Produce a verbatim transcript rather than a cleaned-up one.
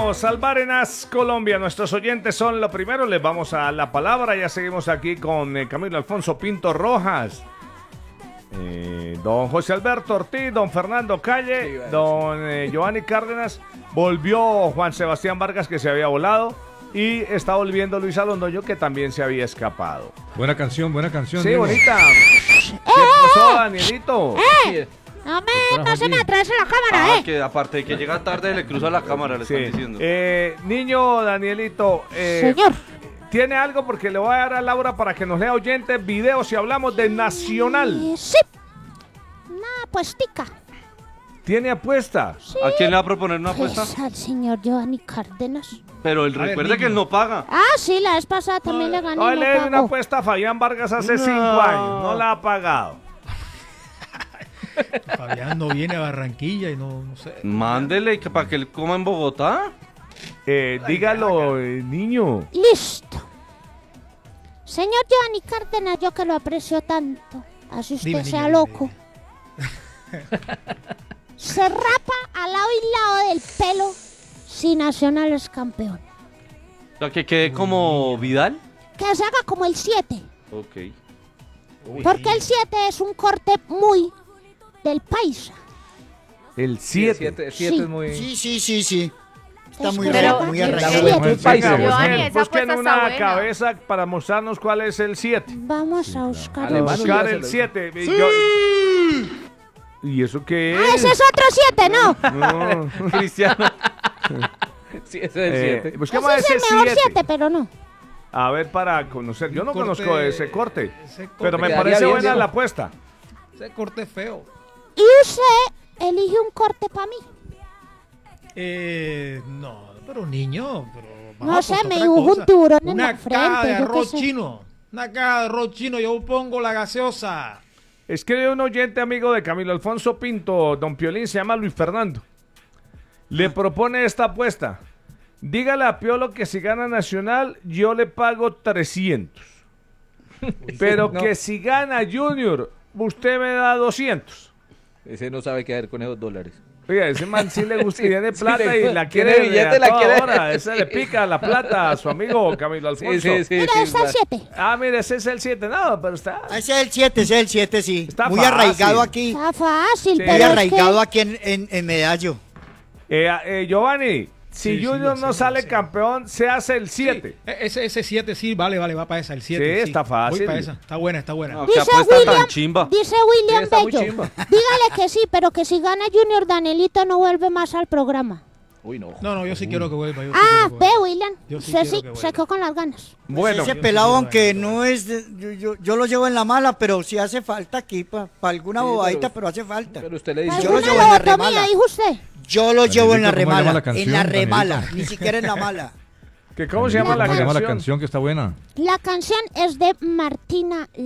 Somos Salvarenas Colombia. Nuestros oyentes son lo primero. Les vamos a la palabra. Ya seguimos aquí con eh, Camilo Alfonso Pinto Rojas, eh, don José Alberto Ortiz, don Fernando Calle, sí, bueno, don eh, Giovanni Cárdenas. Volvió Juan Sebastián Vargas, que se había volado. Y está volviendo Luis Alondoño, que también se había escapado. Buena canción, buena canción. Sí, Diego. bonita. ¿Qué pasó, Danielito? ¡Eh! No me, no se me atrase la cámara, Ah, eh. que aparte de que llega tarde le cruza la cámara, le Sí. están diciendo. Eh, niño Danielito, eh, Señor. ¿tiene algo? Porque le voy a dar a Laura para que nos lea oyentes, videos y hablamos de Nacional. Eh, sí. Una apuestica. ¿Tiene apuesta? Sí. ¿A quién le va a proponer una Pues apuesta? al señor Giovanni Cárdenas. Pero él A ver, recuerde que él niño. no paga. Ah, sí, la vez pasada también le gané No, y él no le dio una pagó. apuesta a Fabián Vargas hace No. cinco años. No la ha pagado. Fabián no viene a Barranquilla y no, no sé. Mándele que para que él coma en Bogotá. Eh, dígalo, eh, niño. Listo. Señor Giovanni Cárdenas, yo que lo aprecio tanto, así usted Dime, sea niño, loco, se rapa al lado y lado del pelo si Nacional es campeón. O sea, que quede como Vidal. Que se haga como el siete, Ok. porque el siete es un corte muy del paisa. El siete. siete Sí. es muy... Sí, sí, sí, sí. Está Es muy, que re- era- muy era arraigado. siete. Muy Venga, paisa. Giovanni, busquen, esa busquen apuesta una está buena. cabeza para mostrarnos cuál es el siete. Vamos a buscar. A Alemán. buscar ya se el lo- siete. ¿Y eso qué Ah, es? ese es otro siete, ¿no? No. Cristiano. Sí, ese es el Eh, siete. busquemos Ese es ese el mejor siete. siete, pero no. A ver, para conocer. Yo no Un corte- conozco ese corte. ese corte Pero me quedaría parece bien, buena Diego. la apuesta. Ese corte feo. Y usted elige un corte para mí. Eh, no, pero niño, pero No vamos sé, a me otra dibujó cosa. un tiburón en Una la caja frente, de yo qué arroz sé. chino. Una caja de arroz chino, yo pongo la gaseosa. Escribe un oyente amigo de Camilo Alfonso Pinto, don Piolín, se llama Luis Fernando. Le propone esta apuesta. Dígale a Piolo que si gana Nacional, yo le pago trescientos. Pero no. que si gana Junior, usted me da doscientos. Ese no sabe qué hacer con esos dólares. Oiga, ese man sí le gusta y tiene Sí, plata le- y la tiene quiere billete, a la toda quiere. hora. Ese Sí. le pica la plata a su amigo Camilo Sí, Alfonso. sí, sí. Mira, sí, está el va. siete. Ah, mire, ese es el siete. No, pero está... Ah, ese es el siete, ese es el siete, sí. Está muy fácil. arraigado aquí. Está fácil, Sí. pero Muy es arraigado que... aquí en, en, en Medallo. Eh, eh, Giovanni, si Sí, sí, Junior lo no sé, sale lo sé. campeón, se hace el siete. Sí, e- ese, ese siete sí, vale, vale, va para esa, el siete. Sí, está fácil. Voy para esa, está buena, está buena. No, qué Dice apuesta William, tan chimba. dice Sí, William está muy Bello. chimba. Dígale que sí, pero que si gana Junior, Danielito no vuelve más al programa. Uy, no. No, no, yo sí quiero que vuelva. Yo sí Ah, quiero que ve, vuelva. William. Yo sí Se, quiero sí, que se vuelva. quedó con las ganas. Bueno, Ese yo pelado, sí aunque quiero no es. de- yo, yo, yo lo llevo en la mala, pero sí hace falta aquí para alguna Sí, pero- bobadita, pero, hace falta. Pero usted le Pues dice... Yo lo una llevo en la lobotomía, remala. dijo usted. Yo lo llevo en la Danielito, ¿cómo llama remala. la canción, En la Danielito? remala, ni siquiera en la mala. ¿que ¿cómo se llama la ¿Cómo se llama la canción? canción que está buena? La canción es de Martina